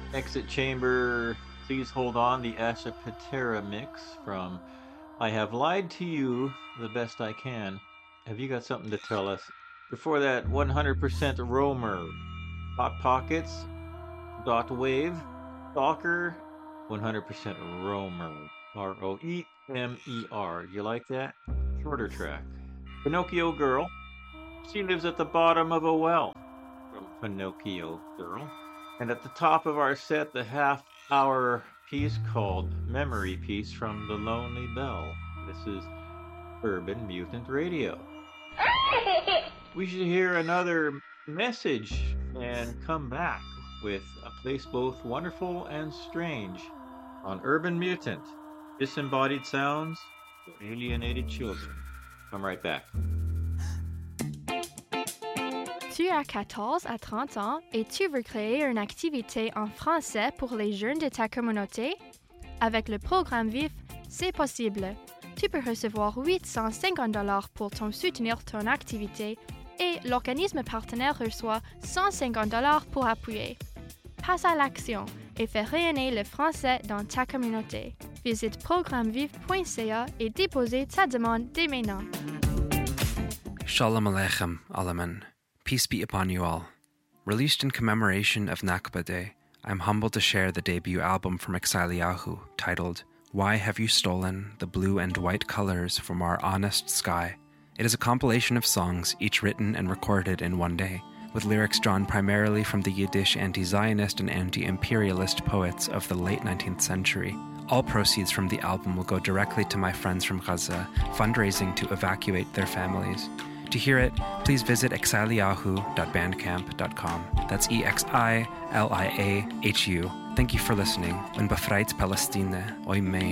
Exit chamber, please hold on. The Asha Patera mix from I Have Lied to You the Best I Can. Have you got something to tell us? Before that, 100% Romer. Hot Pockets, Dot Wave, Stalker, 100% Romer. Roemer. You like that? Shorter track. Pinocchio Girl. She lives at the bottom of a well. From Pinocchio Girl. And at the top of our set, the half-hour piece called Memory Piece from The Lonely Bell. This is Urban Mutant Radio. We should hear another message and come back with a place both wonderful and strange on Urban Mutant, disembodied sounds for alienated children. Come right back. Tu as 14 à 30 ans et tu veux créer une activité en français pour les jeunes de ta communauté? Avec le programme VIF, c'est possible. Tu peux recevoir $850 pour soutenir ton activité et l'organisme partenaire reçoit $150 pour appuyer. Passe à l'action et fais rayonner le français dans ta communauté. Visite programmeviv.ca et dépose ta demande dès maintenant. Shalom Aleichem, Alaman. Peace be upon you all. Released in commemoration of Nakba Day, I'm humbled to share the debut album from Exiliahu titled Why Have You Stolen the Blue and White Colors from Our Honest Sky? It is a compilation of songs, each written and recorded in one day, with lyrics drawn primarily from the Yiddish anti-Zionist and anti-imperialist poets of the late 19th century. All proceeds from the album will go directly to my friends from Gaza, fundraising to evacuate their families. To hear it, please visit exiliahu.bandcamp.com. That's EXILIAHU. Thank you for listening. Und befreit Palestine, oi mein.